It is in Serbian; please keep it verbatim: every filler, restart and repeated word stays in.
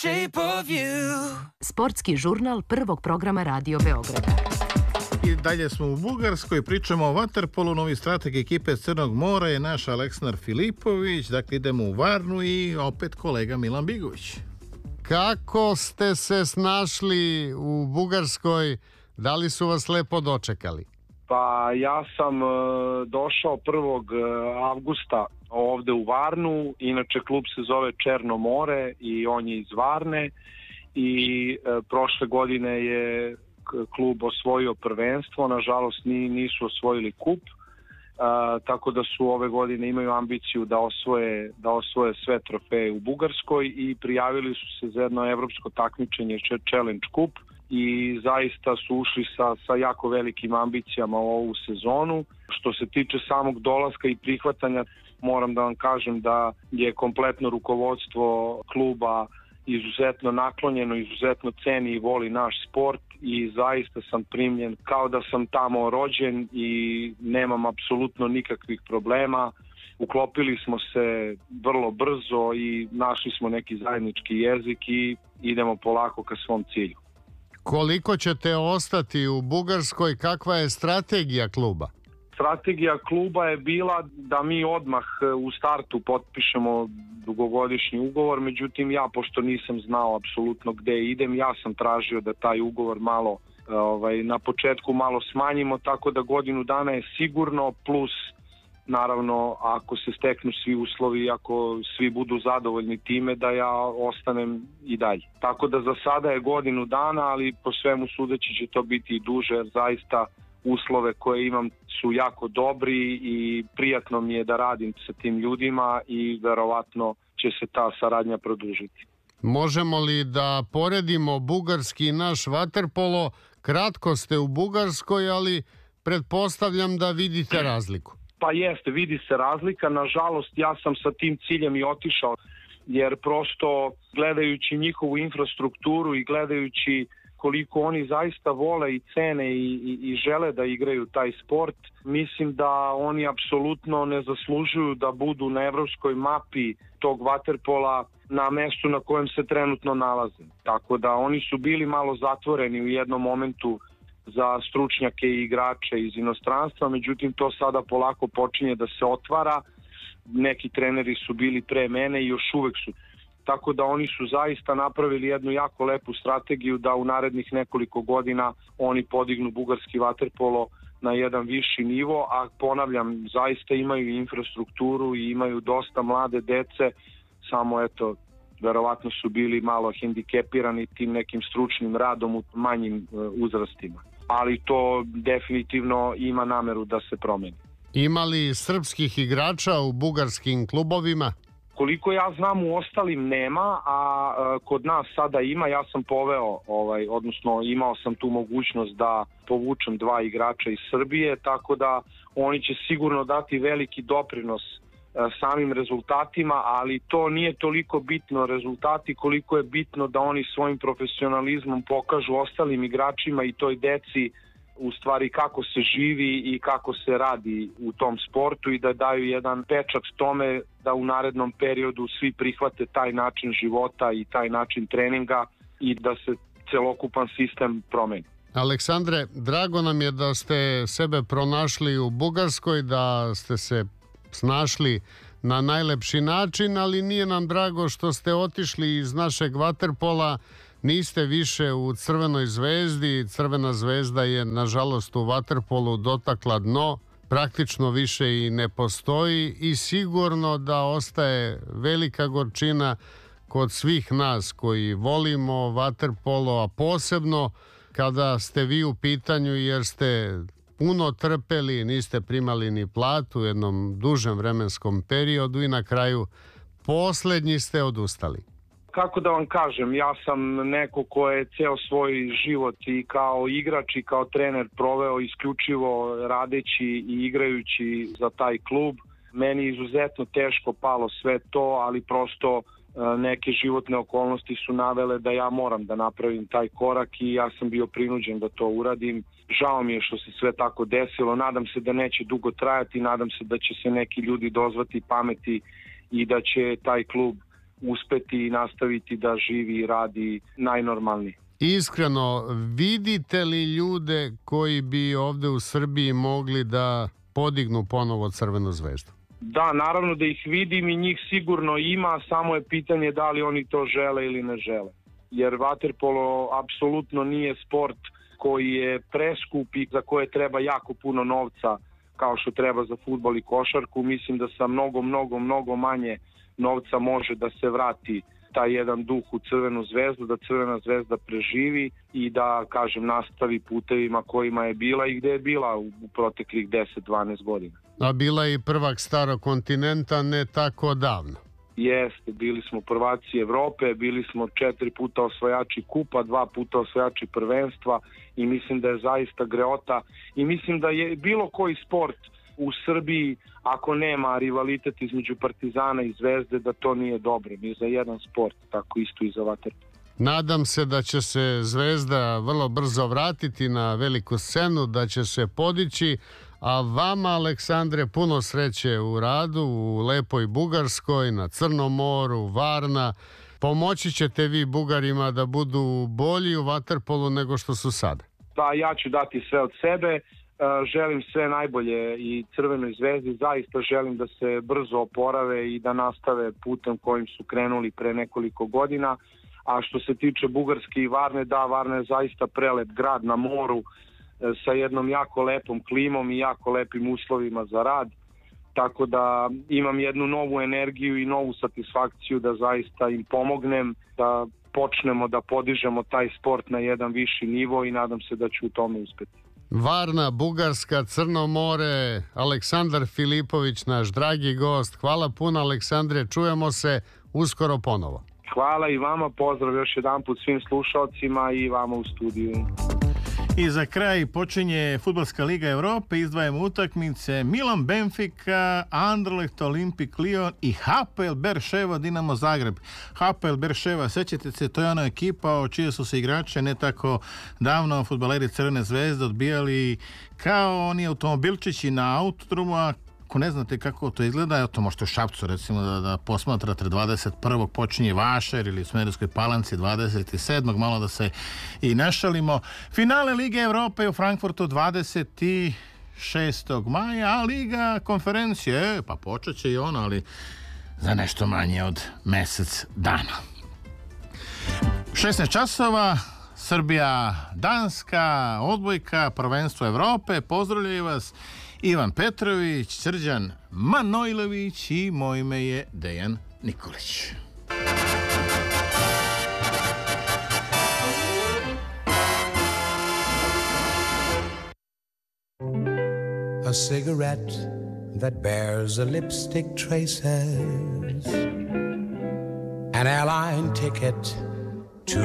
Shape of you. Sportski žurnal prvog programa Radio Beograda. I dalje smo u Bugarskoj, pričamo o vaterpolu. Novi strateg ekipe Crnog mora je naš Aleksandar Filipović. Dakle, idemo u Varnu i opet kolega Milan Bigović. Kako ste se snašli u Bugarskoj? Da li su vas lepo dočekali? Pa ja sam uh, došao prvog avgusta ovde u Varnu. Inače klub se zove Černo more i on je iz Varne. I uh, prošle godine je klub osvojio prvenstvo. Nažalost ni, nisu osvojili kup. Uh, tako da su ove godine imaju ambiciju da osvoje, da osvoje sve trofeje u Bugarskoj i prijavili su se za jedno evropsko takmičenje Challenge Cup i zaista su ušli sa, sa jako velikim ambicijama u ovu sezonu. Što se tiče samog dolaska i prihvatanja, moram da vam kažem da je kompletno rukovodstvo kluba izuzetno naklonjeno, izuzetno ceni i voli naš sport i zaista sam primljen kao da sam tamo rođen i nemam apsolutno nikakvih problema. Uklopili smo se vrlo brzo i našli smo neki zajednički jezik i idemo polako ka svom cilju. Koliko ćete ostati u Bugarskoj? Kakva je strategija kluba? Strategija kluba je bila da mi odmah u startu potpišemo dugogodišnji ugovor, međutim ja, pošto nisam znao apsolutno gde idem, ja sam tražio da taj ugovor malo ovaj, na početku malo smanjimo, tako da godinu dana je sigurno, plus naravno ako se steknu svi uslovi, ako svi budu zadovoljni time, da ja ostanem i dalje. Tako da za sada je godinu dana, ali po svemu sudeći će to biti i duže, jer zaista uslove koje imam su jako dobri i prijatno mi je da radim sa tim ljudima i verovatno će se ta saradnja produžiti. Možemo li da poredimo bugarski i naš vaterpolo? Kratko ste u Bugarskoj, ali pretpostavljam da vidite razliku. Pa jeste, vidi se razlika. Nažalost, ja sam sa tim ciljem i otišao, jer prosto gledajući njihovu infrastrukturu i gledajući koliko oni zaista vole i cene i, i, i žele da igraju taj sport, mislim da oni apsolutno ne zaslužuju da budu na evropskoj mapi tog vaterpola na mestu na kojem se trenutno nalaze. Tako da oni su bili malo zatvoreni u jednom momentu za stručnjake i igrače iz inostranstva, međutim to sada polako počinje da se otvara. Neki treneri su bili pre mene i još uvek su. Tako da oni su zaista napravili jednu jako lepu strategiju da u narednih nekoliko godina oni podignu bugarski vaterpolo na jedan viši nivo, a ponavljam, zaista imaju infrastrukturu i imaju dosta mlade dece, samo eto, verovatno su bili malo hendikepirani tim nekim stručnim radom u manjim uzrastima. Ali to definitivno ima nameru da se promeni. Ima li srpskih igrača u bugarskim klubovima? Koliko ja znam u ostalim nema, a e, kod nas sada ima. Ja sam poveo, ovaj, odnosno imao sam tu mogućnost da povučem dva igrača iz Srbije, tako da oni će sigurno dati veliki doprinos e, samim rezultatima, ali to nije toliko bitno rezultati koliko je bitno da oni svojim profesionalizmom pokažu ostalim igračima i toj deci u stvari kako se živi i kako se radi u tom sportu i da daju jedan pečat tome da u narednom periodu svi prihvate taj način života i taj način treninga i da se celokupan sistem promeni. Aleksandre, drago nam je da ste sebe pronašli u Bugarskoj, da ste se snašli na najlepši način, ali nije nam drago što ste otišli iz našeg vaterpola. Niste više u Crvenoj zvezdi. Crvena zvezda je nažalost u vaterpolu dotakla dno, praktično više i ne postoji i sigurno da ostaje velika gorčina kod svih nas koji volimo vaterpolo, a posebno kada ste vi u pitanju, jer ste puno trpeli, niste primali ni platu u jednom dužem vremenskom periodu i na kraju poslednji ste odustali. Kako da vam kažem, ja sam neko ko je ceo svoj život i kao igrač i kao trener proveo isključivo radeći i igrajući za taj klub. Meni je izuzetno teško palo sve to, ali prosto neke životne okolnosti su navele da ja moram da napravim taj korak i ja sam bio prinuđen da to uradim. Žao mi je što se sve tako desilo, nadam se da neće dugo trajati, nadam se da će se neki ljudi dozvati pameti i da će taj klub uspeti i nastaviti da živi i radi najnormalnije. Iskreno, vidite li ljude koji bi ovde u Srbiji mogli da podignu ponovo Crvenu zvezdu? Da, naravno da ih vidim i njih sigurno ima, samo je pitanje da li oni to žele ili ne žele. Jer vaterpolo apsolutno nije sport koji je preskup i za koje treba jako puno novca kao što treba za fudbal i košarku. Mislim da sa mnogo, mnogo, mnogo manje novca može da se vrati taj jedan duh u Crvenu zvezdu, da Crvena zvezda preživi i da, kažem, nastavi putevima kojima je bila i gde je bila u proteklih deset do dvanaest godina. A bila je i prvak starog kontinenta ne tako davno. Jeste, bili smo prvaci Evrope, bili smo četiri puta osvajači kupa, dva puta osvajači prvenstva i mislim da je zaista greota i mislim da je bilo koji sport u Srbiji, ako nema rivalitet između Partizana i Zvezde, da to nije dobro. Ni za jedan sport, tako isto i za vaterpolo. Nadam se da će se Zvezda vrlo brzo vratiti na veliku scenu, da će se podići, a vama, Aleksandre, puno sreće u radu, u lepoj Bugarskoj, na Crnom moru, Varna. Pomoći ćete vi Bugarima da budu bolji u vaterpolu nego što su sada? Pa ja ću dati sve od sebe. Želim sve najbolje i Crvenoj zvezdi, zaista želim da se brzo oporave i da nastave putem kojim su krenuli pre nekoliko godina. A što se tiče Bugarske i Varne, da, Varna je zaista prelep grad na moru sa jednom jako lepom klimom i jako lepim uslovima za rad. Tako da imam jednu novu energiju i novu satisfakciju da zaista im pomognem, da počnemo da podižemo taj sport na jedan viši nivo i nadam se da ću u tome uspeti. Varna, Bugarska, Crno more, Aleksandar Filipović, naš dragi gost. Hvala puno, Aleksandre, čujemo se uskoro ponovo. Hvala i vama, pozdrav još jedan put svim slušalcima i vama u studiju. I za kraj počinje Fudbalska liga Evrope, izdvajamo utakmice Milan Benfica, Anderlecht Olimpik Lyon i H P L Berševa Dinamo Zagreb. H P L Berševa, sećate se, to je ona ekipa o čije su se igrače ne tako davno fudbaleri Crvene zvezde odbijali kao oni automobilčići na autodromu, a ako ne znate kako to izgleda, to možete u Šapcu recimo da, da posmatrate, dvadeset prvog počinje Vašer ili u Smederevskoj Palanci dvadeset sedmog malo da se i našalimo. Finale Lige Evrope u Frankfurtu dvadeset šestog maja, a Liga konferencije, pa počet će i ona, ali za nešto manje od mesec dana. šesnaest časova, Srbija, Danska, odbojka, prvenstvo Evrope, pozdravljaju vas Ivan Petrović, Srđan Manojlović i moj ime je Dejan Nikolić. A cigarette that bears a lipstick traces, an airline ticket